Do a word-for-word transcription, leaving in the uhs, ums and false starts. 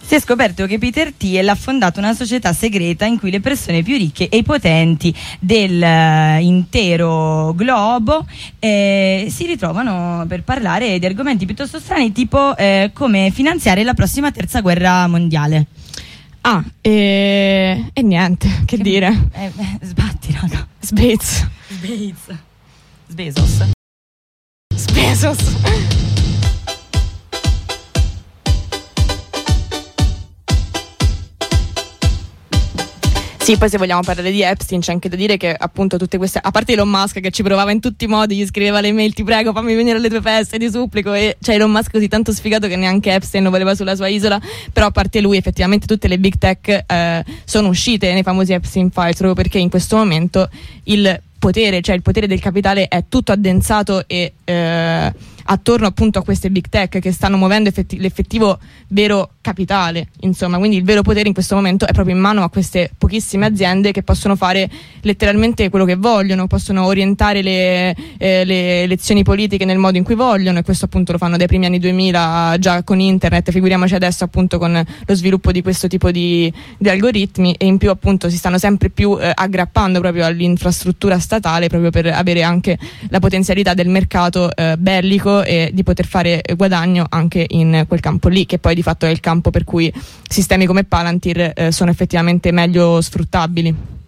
Si è scoperto che Peter Thiel ha fondato una società segreta in cui le persone più ricche e i potenti dell'intero globo eh, si ritrovano per parlare di argomenti piuttosto strani, tipo eh, come finanziare la prossima terza guerra mondiale. Ah, e, e niente, che, che dire? Eh, eh, sbatti, raga. Sbez. Sbez. Sbezos. Sbezos. Sì, poi se vogliamo parlare di Epstein c'è anche da dire che appunto tutte queste, a parte Elon Musk che ci provava in tutti i modi, gli scriveva le mail, ti prego fammi venire alle tue feste, ti supplico, e c'è Elon Musk così tanto sfigato che neanche Epstein lo voleva sulla sua isola, però a parte lui effettivamente tutte le big tech eh, sono uscite nei famosi Epstein Files, proprio perché in questo momento il potere, cioè il potere del capitale è tutto addensato e eh, attorno appunto a queste big tech che stanno muovendo effetti- l'effettivo vero capitale, insomma, quindi il vero potere in questo momento è proprio in mano a queste pochissime aziende che possono fare letteralmente quello che vogliono, possono orientare le, eh, le elezioni politiche nel modo in cui vogliono, e questo appunto lo fanno dai primi anni duemila già con internet, figuriamoci adesso appunto con lo sviluppo di questo tipo di, di algoritmi, e in più appunto si stanno sempre più eh, aggrappando proprio all'infrastruttura statale proprio per avere anche la potenzialità del mercato eh, bellico e di poter fare guadagno anche in quel campo lì, che poi di fatto è il campo per cui sistemi come Palantir eh, sono effettivamente meglio sfruttabili.